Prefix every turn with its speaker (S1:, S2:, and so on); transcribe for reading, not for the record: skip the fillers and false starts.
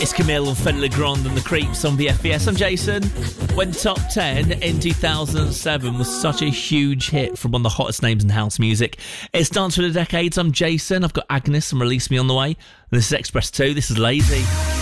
S1: It's Camille and Fedde Le Grand and the Creeps on VFBS. I'm Jason. When Top 10 in 2007 was such a huge hit from one of the hottest names in house music. It's Dance for the Decades. I'm Jason. I've got Agnes and Release Me on the way. This is Express 2. This is Lazy.